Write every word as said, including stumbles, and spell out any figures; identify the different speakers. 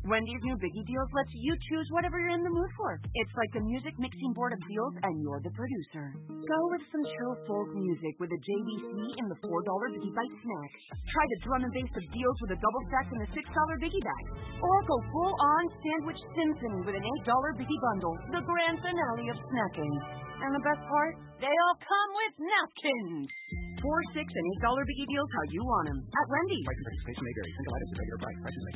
Speaker 1: Wendy's new Biggie Deals lets you choose whatever you're in the mood for. It's like a music mixing board of deals, and you're the producer. Go with some chill folk music with a J B C in the four dollar Biggie Bite snack. Try the drum and bass of deals with a double stack in the six dollar Biggie Bag. Or go full-on Sandwich Symphony with an eight dollar Biggie Bundle, the grand finale of snacking. And the best part? They all come with napkins. Four, six, and eight dollar Biggie Deals how you want them. At Wendy's.
Speaker 2: Price and participation may vary. Single items at regular price. Prices may